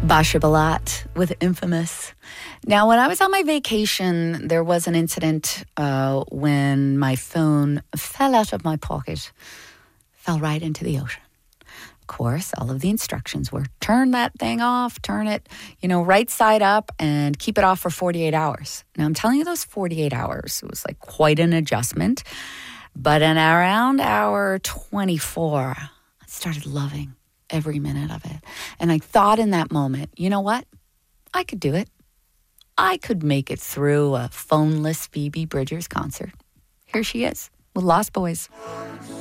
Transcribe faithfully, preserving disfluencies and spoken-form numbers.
Basha Balat with Infamous. Now, when I was on my vacation, there was an incident uh, when my phone fell out of my pocket, fell right into the ocean. Of course, all of the instructions were turn that thing off, turn it, you know, right side up and keep it off for forty-eight hours. Now, I'm telling you, those forty-eight hours, it was like quite an adjustment. But in around hour twenty-four, I started loving every minute of it. And I thought in that moment, you know what? I could do it. I could make it through a phoneless Phoebe Bridgers concert. Here she is with Lost Boys.